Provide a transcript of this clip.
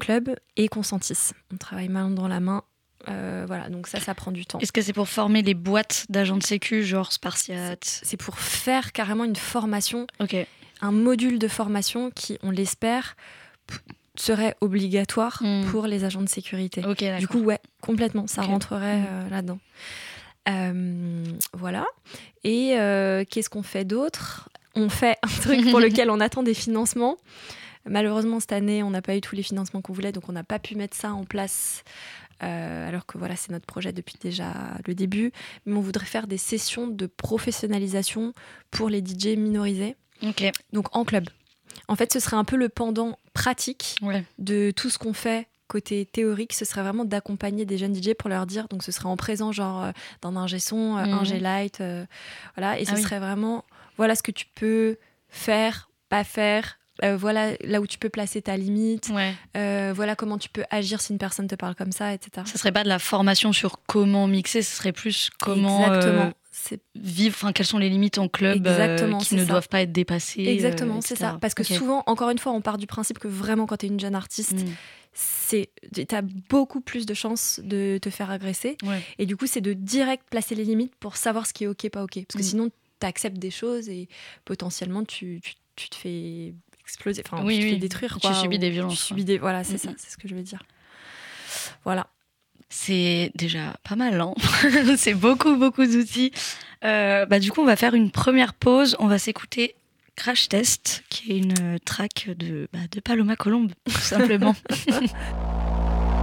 club et qu'on sentisse. On travaille main dans la main. Voilà, donc ça prend du temps. Est-ce que c'est pour former les boîtes d'agents de sécu, genre Spartiate ? C'est pour faire carrément une formation, Ok. un module de formation qui, on l'espère, serait obligatoire pour les agents de sécurité. Ok, d'accord. Du coup, ouais, complètement, ça rentrerait là-dedans. Voilà. Et qu'est-ce qu'on fait d'autre ? On fait un truc pour lequel on attend des financements. Malheureusement, cette année, on n'a pas eu tous les financements qu'on voulait, donc on n'a pas pu mettre ça en place. Alors que voilà, c'est notre projet depuis déjà le début. Mais on voudrait faire des sessions de professionnalisation pour les DJ minorisés. Ok. Donc en club. En fait, ce serait un peu le pendant pratique de tout ce qu'on fait côté théorique. Ce serait vraiment d'accompagner des jeunes DJ pour leur dire, donc ce serait en présent, genre d'un ingé son, ingé light, voilà. Et ce serait vraiment, voilà ce que tu peux faire, pas faire. Voilà là où tu peux placer ta limite, voilà comment tu peux agir si une personne te parle comme ça, etc. Ça serait pas de la formation sur comment mixer, ce serait plus comment vivre, enfin quelles sont les limites en club qui ne doivent pas être dépassées. Exactement, c'est ça. Parce que souvent, encore une fois, on part du principe que vraiment quand t'es une jeune artiste, t'as beaucoup plus de chances de te faire agresser. Et du coup, c'est de direct placer les limites pour savoir ce qui est ok, pas ok. Parce que sinon, t'acceptes des choses et potentiellement tu te fais exploser, enfin tu te fais détruire, quoi, tu subis des violences, voilà, c'est ça, c'est ce que je veux dire. Voilà, c'est déjà pas mal, hein. C'est beaucoup d'outils. Du coup on va faire une première pause, on va s'écouter Crash Test qui est une track de Paloma Colombe tout simplement.